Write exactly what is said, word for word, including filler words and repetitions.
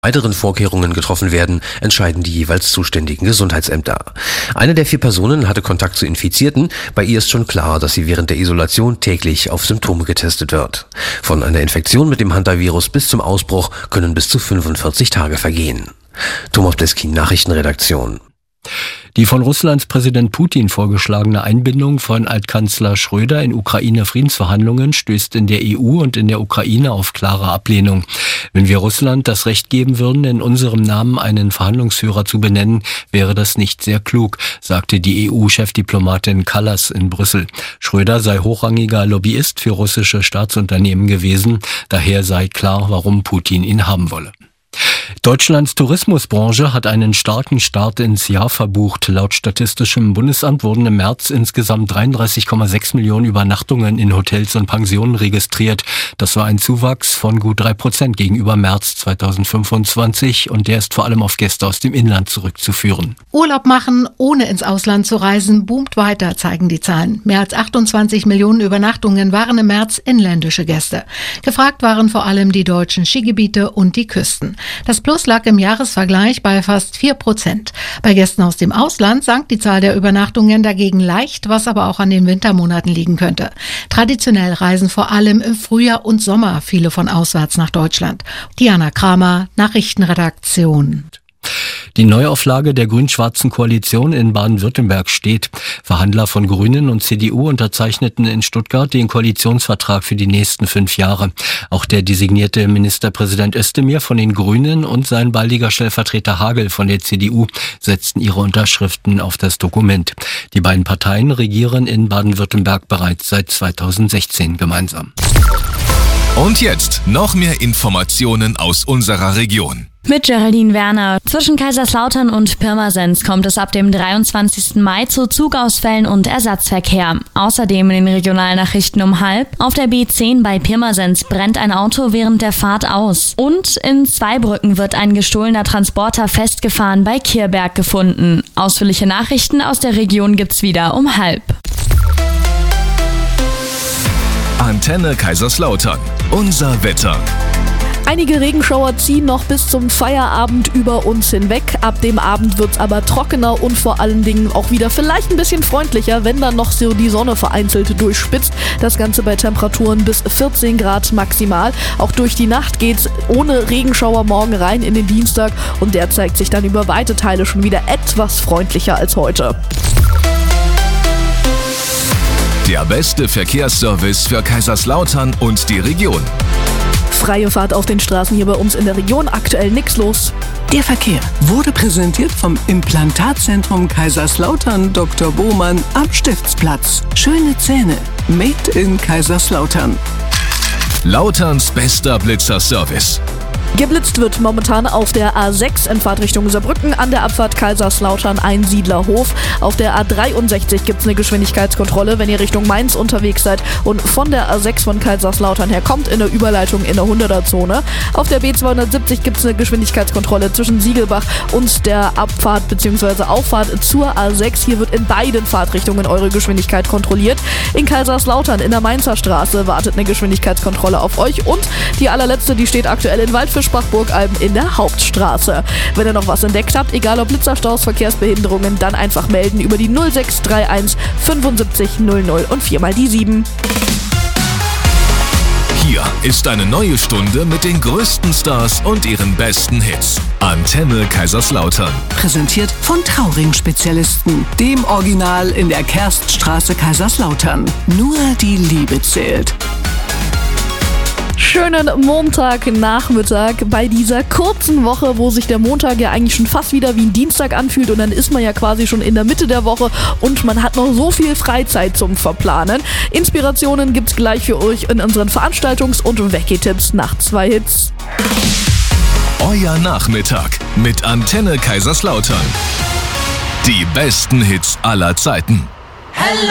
weiteren Vorkehrungen getroffen werden, entscheiden die jeweils zuständigen Gesundheitsämter. Eine der vier Personen hatte Kontakt zu Infizierten. Bei ihr ist schon klar, dass sie während der Isolation täglich auf Symptome getestet wird. Von einer Infektion mit dem Hantavirus bis zum Ausbruch können bis zu fünfundvierzig Tage vergehen. Thomas Bleskin, Nachrichtenredaktion. Die von Russlands Präsident Putin vorgeschlagene Einbindung von Altkanzler Schröder in Ukraine-Friedensverhandlungen stößt in der E U und in der Ukraine auf klare Ablehnung. Wenn wir Russland das Recht geben würden, in unserem Namen einen Verhandlungsführer zu benennen, wäre das nicht sehr klug, sagte die E U-Chefdiplomatin Kallas in Brüssel. Schröder sei hochrangiger Lobbyist für russische Staatsunternehmen gewesen, daher sei klar, warum Putin ihn haben wolle. Deutschlands Tourismusbranche hat einen starken Start ins Jahr verbucht. Laut Statistischem Bundesamt wurden im März insgesamt dreiunddreißig Komma sechs Millionen Übernachtungen in Hotels und Pensionen registriert. Das war ein Zuwachs von gut drei Prozent gegenüber März zweitausendfünfundzwanzig und der ist vor allem auf Gäste aus dem Inland zurückzuführen. Urlaub machen, ohne ins Ausland zu reisen, boomt weiter, zeigen die Zahlen. Mehr als achtundzwanzig Millionen Übernachtungen waren im März inländische Gäste. Gefragt waren vor allem die deutschen Skigebiete und die Küsten. Das Plus lag im Jahresvergleich bei fast vier Prozent. Bei Gästen aus dem Ausland sank die Zahl der Übernachtungen dagegen leicht, was aber auch an den Wintermonaten liegen könnte. Traditionell reisen vor allem im Frühjahr und Sommer viele von auswärts nach Deutschland. Diana Kramer, Nachrichtenredaktion. Die Neuauflage der grün-schwarzen Koalition in Baden-Württemberg steht. Verhandler von Grünen und C D U unterzeichneten in Stuttgart den Koalitionsvertrag für die nächsten fünf Jahre. Auch der designierte Ministerpräsident Özdemir von den Grünen und sein baldiger Stellvertreter Hagel von der C D U setzten ihre Unterschriften auf das Dokument. Die beiden Parteien regieren in Baden-Württemberg bereits seit zweitausendsechzehn gemeinsam. Und jetzt noch mehr Informationen aus unserer Region. Mit Geraldine Werner. Zwischen Kaiserslautern und Pirmasens kommt es ab dem dreiundzwanzigsten Mai zu Zugausfällen und Ersatzverkehr. Außerdem in den Regionalnachrichten um halb. Auf der B zehn bei Pirmasens brennt ein Auto während der Fahrt aus. Und in Zweibrücken wird ein gestohlener Transporter festgefahren bei Kierberg gefunden. Ausführliche Nachrichten aus der Region gibt's wieder um halb. Antenne Kaiserslautern. Unser Wetter. Einige Regenschauer ziehen noch bis zum Feierabend über uns hinweg. Ab dem Abend wird's aber trockener und vor allen Dingen auch wieder vielleicht ein bisschen freundlicher, wenn dann noch so die Sonne vereinzelt durchspitzt. Das Ganze bei Temperaturen bis vierzehn Grad maximal. Auch durch die Nacht geht's ohne Regenschauer morgen rein in den Dienstag und der zeigt sich dann über weite Teile schon wieder etwas freundlicher als heute. Der beste Verkehrsservice für Kaiserslautern und die Region. Freie Fahrt auf den Straßen hier bei uns in der Region, aktuell nichts los. Der Verkehr wurde präsentiert vom Implantatzentrum Kaiserslautern Doktor Bohmann am Stiftsplatz. Schöne Zähne, made in Kaiserslautern. Lauterns bester Blitzerservice. Geblitzt wird momentan auf der A sechs in Fahrtrichtung Saarbrücken an der Abfahrt Kaiserslautern Einsiedlerhof. Auf der A dreiundsechzig gibt es eine Geschwindigkeitskontrolle, wenn ihr Richtung Mainz unterwegs seid und von der A sechs von Kaiserslautern her kommt in der Überleitung in der hunderter-Zone. Auf der B zweihundertsiebzig gibt es eine Geschwindigkeitskontrolle zwischen Siegelbach und der Abfahrt bzw. Auffahrt zur A sechs. Hier wird in beiden Fahrtrichtungen eure Geschwindigkeit kontrolliert. In Kaiserslautern in der Mainzer Straße wartet eine Geschwindigkeitskontrolle auf euch und die allerletzte, die steht aktuell in Waldfisch Burgalben in der Hauptstraße. Wenn ihr noch was entdeckt habt, egal ob Blitzerstaus, Verkehrsbehinderungen, dann einfach melden über die null sechs drei eins fünfundsiebzig null null und viermal die sieben. Hier ist eine neue Stunde mit den größten Stars und ihren besten Hits. Antenne Kaiserslautern. Präsentiert von Trauring-Spezialisten, dem Original in der Kerststraße Kaiserslautern. Nur die Liebe zählt. Schönen Montagnachmittag bei dieser kurzen Woche, wo sich der Montag ja eigentlich schon fast wieder wie ein Dienstag anfühlt und dann ist man ja quasi schon in der Mitte der Woche und man hat noch so viel Freizeit zum Verplanen. Inspirationen gibt's gleich für euch in unseren Veranstaltungs- und Wecki-Tipps nach zwei Hits. Euer Nachmittag mit Antenne Kaiserslautern. Die besten Hits aller Zeiten. Hello.